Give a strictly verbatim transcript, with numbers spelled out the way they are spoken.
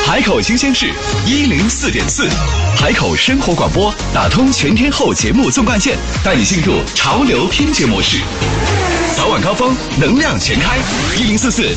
海口新鲜事一零四点四，海口生活广播打通全天候节目纵贯线，带你进入潮流听觉模式。早晚高峰，能量全开，一零四四